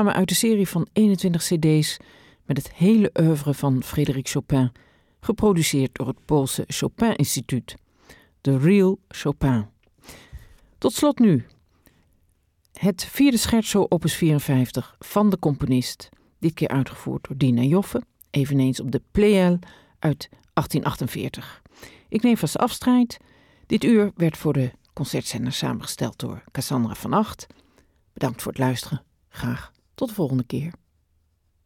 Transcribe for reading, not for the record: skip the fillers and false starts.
opname uit de serie van 21 cd's met het hele oeuvre van Frédéric Chopin, geproduceerd door het Poolse Chopin Instituut. The Real Chopin. Tot slot nu het vierde scherzo opus 54 van de componist, dit keer uitgevoerd door Dina Joffe, eveneens op de Pleyel uit 1848. Ik neem vast afscheid. Dit uur werd voor de concertzender samengesteld door Cassandra van Acht. Bedankt voor het luisteren. Graag tot de volgende keer.